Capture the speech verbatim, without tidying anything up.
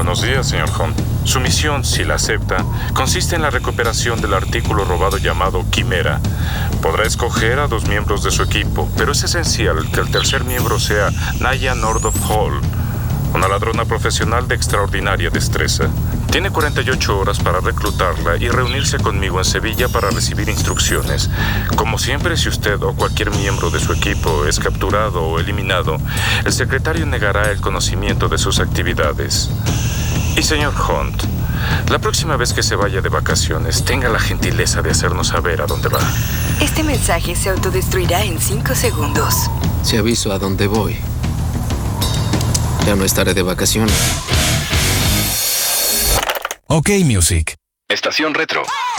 Buenos días, señor Hunt. Su misión, si la acepta, consiste en la recuperación del artículo robado llamado Quimera. Podrá escoger a dos miembros de su equipo, pero es esencial que el tercer miembro sea Naya Nordoff Hall, una ladrona profesional de extraordinaria destreza. Tiene cuarenta y ocho horas para reclutarla y reunirse conmigo en Sevilla para recibir instrucciones. Como siempre, si usted o cualquier miembro de su equipo es capturado o eliminado, el secretario negará el conocimiento de sus actividades. Y señor Hunt, la próxima vez que se vaya de vacaciones, tenga la gentileza de hacernos saber a dónde va. Este mensaje se autodestruirá en cinco segundos. Si aviso a dónde voy, ya no estaré de vacaciones. OK Music. Estación Retro.